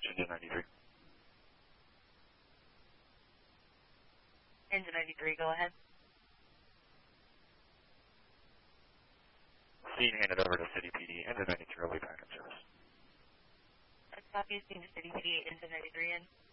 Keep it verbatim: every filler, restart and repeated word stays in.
dispatch, engine ninety-three. Engine ninety-three, go ahead. Scene handed over to City P D, engine ninety-three, will be back in service. Copy, scene to City P D, engine ninety-three in.